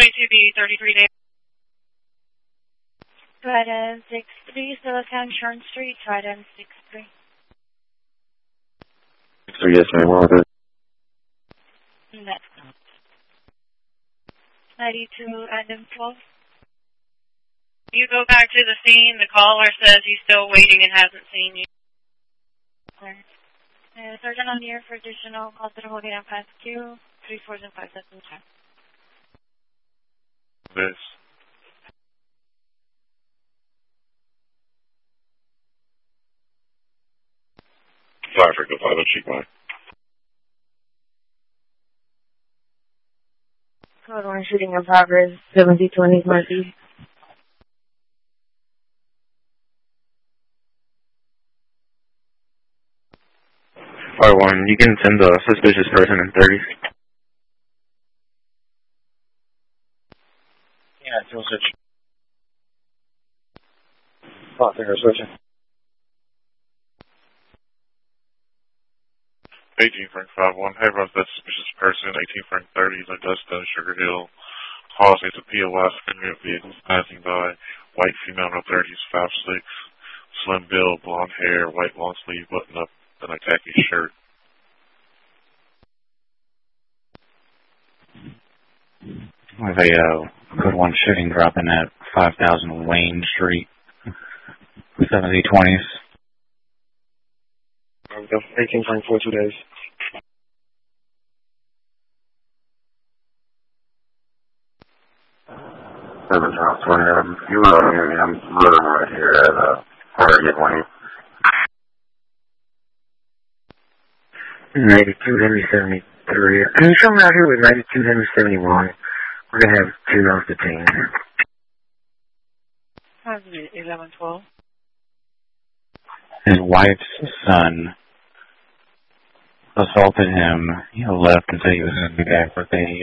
22B, 33 days. Trident 63, Silicon Shorn Street, Trident 63. So yes, ma'am, what was it? That's not. 92 Adam 12. You go back to the scene. The caller says he's still waiting and hasn't seen you. Sergeant on the air for additional calls that are holding on past Q, 3 4s and 5 7 check. This. Africa, 5 cheek line. Code 1 shooting in progress, 7020 Northeast. R1, you can send the suspicious person in 30. Yeah, still switch. Thought they were switching. 18 Frank 5-1. Hey, Russ, that suspicious person, 18 Frank 30, Augusta, Sugar Hill. Call states a POS, female vehicles passing by. White female in her 30s, 5'6", slim build, blonde hair, white long sleeve button up, and a khaki shirt. With a good one shooting dropping at 5000 Wayne Street, 7020s. 18 Frank 4 2 days. 7 20. You were hear me. I'm living right here at Target Wayne. 92 Henry 73. Can you show me out here with 92 Henry 71? We're going to have 2 off the team. 1112. His wife's son assaulted him. He left and said he was going to be back, but they